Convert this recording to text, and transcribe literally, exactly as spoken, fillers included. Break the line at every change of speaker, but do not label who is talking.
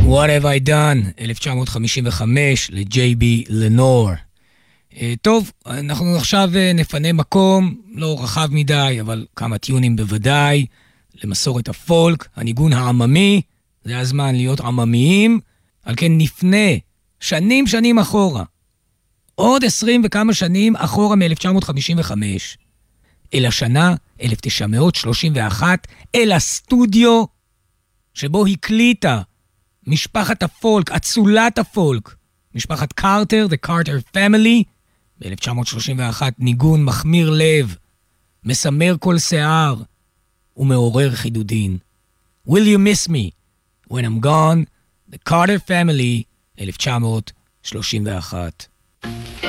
What Have I Done, אלף תשע מאות חמישים וחמש, לג'יי בי לנור. טוב, אנחנו עכשיו נפנה מקום, לא רחב מדי, אבל כמה טיונים בוודאי, למסורת הפולק, הניגון העממי, זה הזמן להיות עממיים, על כן נפנה שנים שנים אחורה, עוד עשרים וכמה שנים אחורה מ-אלף תשע מאות חמישים וחמש, אל השנה אלף תשע מאות שלושים ואחת, אל הסטודיו שבו הקליטה משפחת הפולק, אצולת הפולק, משפחת קארטר, The Carter Family, ב-אלף תשע מאות שלושים ואחת, ניגון מחמיר לב, מסמר כל שיער ומעורר חידודין. Will you miss me when I'm gone? The Carter Family, אלף תשע מאות שלושים ואחת.